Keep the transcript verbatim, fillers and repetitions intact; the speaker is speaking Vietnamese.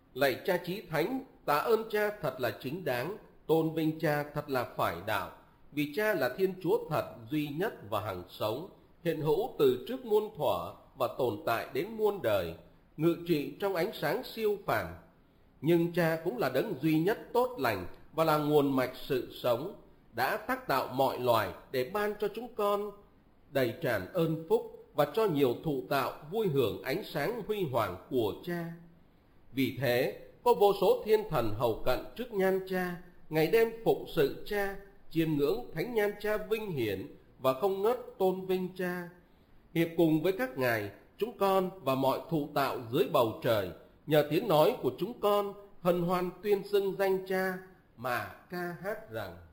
Lạy Cha Chí Thánh, tạ ơn Cha thật là chính đáng, tôn vinh Cha thật là phải đạo, vì Cha là Thiên Chúa thật, duy nhất và hằng sống, hiện hữu từ trước muôn thuở và tồn tại đến muôn đời, ngự trị trong ánh sáng siêu phàm. Nhưng Cha cũng là đấng duy nhất tốt lành và là nguồn mạch sự sống, đã tác tạo mọi loài để ban cho chúng con đầy tràn ơn phúc và cho nhiều thụ tạo vui hưởng ánh sáng huy hoàng của Cha. Vì thế, có vô số thiên thần hầu cận trước nhan Cha, ngày đêm phụng sự Cha, chiêm ngưỡng thánh nhan Cha vinh hiển và không ngớt tôn vinh Cha. Hiệp cùng với các ngài, chúng con và mọi thụ tạo dưới bầu trời, nhờ tiếng nói của chúng con hân hoan tuyên xưng danh Cha mà ca hát rằng: